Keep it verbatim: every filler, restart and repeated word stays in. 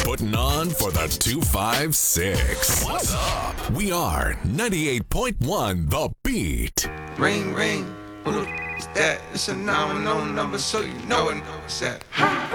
Putting on for the two five six. What's up? We are ninety-eight point one The Beat. Ring, ring. Who the f- is that? It's a nine one zero number, so you know it. What's that?